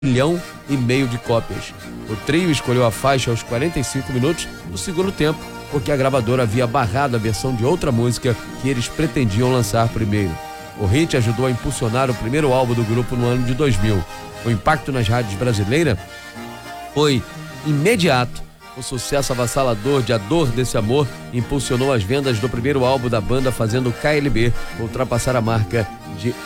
milhão e meio de cópias. O trio escolheu a faixa aos 45 minutos do segundo tempo, porque a gravadora havia barrado a versão de outra música que eles pretendiam lançar primeiro. O hit ajudou a impulsionar o primeiro álbum do grupo no ano de 2000. O impacto nas rádios brasileiras foi imediato. O sucesso avassalador de A Dor Desse Amor impulsionou as vendas do primeiro álbum da banda, fazendo o KLB ultrapassar a marca de